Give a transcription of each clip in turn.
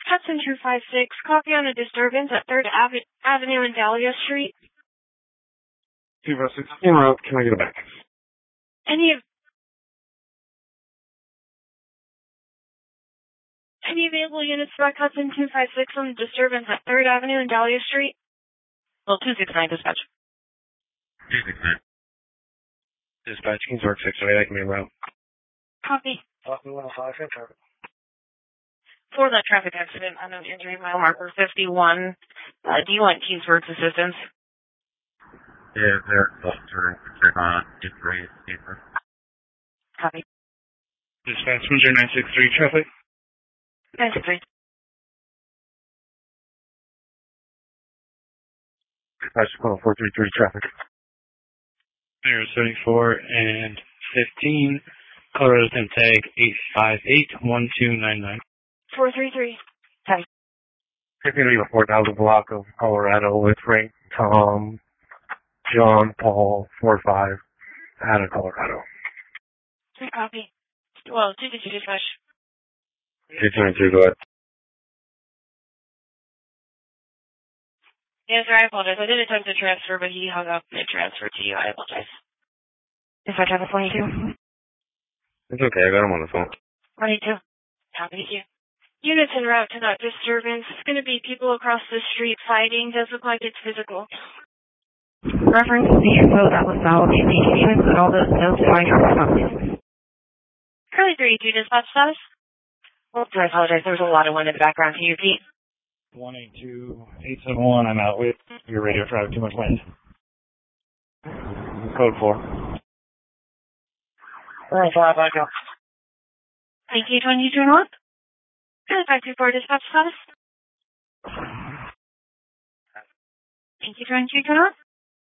Hudson 256, copy on a disturbance at 3rd Avenue and Dahlia Street. 256, en route. Can I get it back? Any available units back Hudson 256 on the disturbance at 3rd Avenue and Dahlia Street? Well, 269 dispatch. 269. Dispatch, Kingsburg 608, I can be en route. Copy. Copy 105, traffic. For that traffic accident, unknown injury, mile marker 51. Do you want Kingsburg's assistance? Yeah, there. Turn. Check on. Kingsburg. Copy. Dispatch, 963, traffic. 963. Dispatch, 433, traffic. 074 and 15. Colorado SIM tag 8581299. 433. Copy. It's going to be the 4,000 block of Colorado with Frank, Tom, John, Paul, 45, out of Colorado. Copy. Well, 252 dispatch. 222, go ahead. Yes, sir, I apologize. I did attempt to transfer, but he hung up mid-transfer to you. I apologize. Dispatch, have a 22. It's okay, I got him on the phone. 22. Copy, thank you. Units en route to that disturbance. It's going to be people across the street fighting. Does look like it's physical. Reference the info that was valid communications and all those notes find your response. Curly 32 dispatch status. Well, I apologize. There was a lot of wind in the background. Can you repeat? 182871, I'm out with your radio traffic, too much wind. Code 4. Alright, so I'll go. Thank you, 22 North. Curly 524 dispatch status. Thank you, 22 North.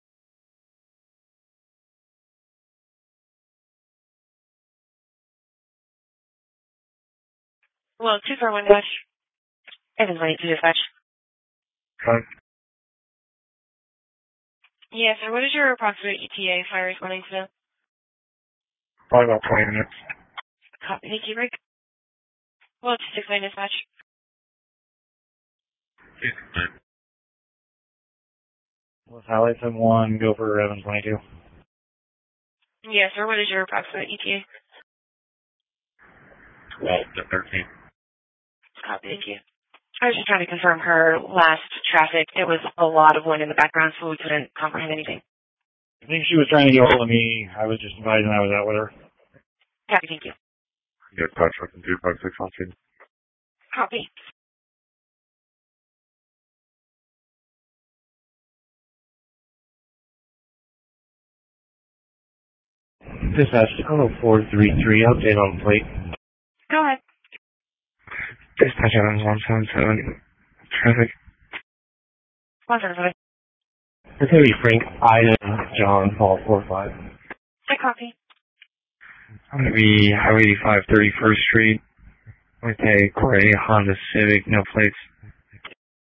Well, 241 dash. Evans 22 dispatch. Fine. Yes, sir. What is your approximate ETA fire responding to? Probably about 20 minutes. Copy. Thank you, Rick. Well, 269 dispatch. 269. Let's highlight some 1, go for Evans 22. Yes, sir. What is your approximate ETA? 12 to 13. Copy. Thank you. I was just trying to confirm her last traffic. It was a lot of wind in the background, so we couldn't comprehend anything. I think she was trying to get hold of me. I was just advising I was out with her. Copy, thank you. Yeah, touch with 256 on scene. Copy. Dispatch 433, update on plate. Go ahead. Dispatch Evans 177, traffic. 177. It's going to be Frank, Ida, John, Paul, 45. Copy. I'm going to be Highway 85, 31st Street with a gray Honda Civic, no plates.